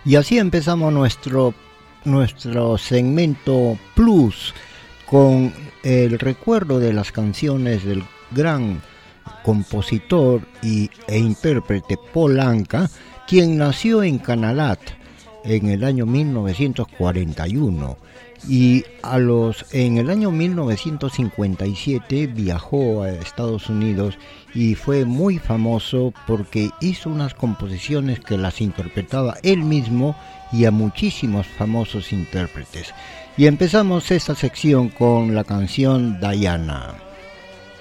Y así empezamos nuestro segmento Plus con el recuerdo de las canciones del gran compositor e intérprete Paul Anka, quien nació en Canalat en el año 1941 y en el año 1957 viajó a Estados Unidos y fue muy famoso porque hizo unas composiciones que las interpretaba él mismo y a muchísimos famosos intérpretes. Y empezamos esta sección con la canción Diana.